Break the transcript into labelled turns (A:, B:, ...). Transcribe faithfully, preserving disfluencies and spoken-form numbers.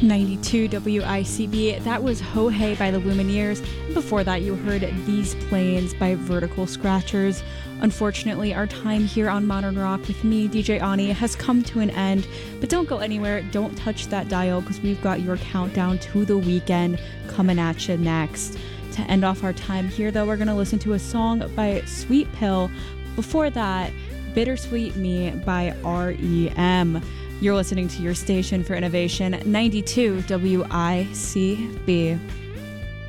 A: ninety-two W I C B. That was Ho Hey by the Lumineers. And before that, you heard These Planes by Vertical Scratchers. Unfortunately, our time here on Modern Rock with me, D J Ani, has come to an end. But don't go anywhere. Don't touch that dial because we've got your countdown to the weekend coming at you next. To end off our time here, though, we're going to listen to a song by Sweet Pill. Before that, Bittersweet Me by R E M. You're listening to your station for innovation, ninety-two W I C B.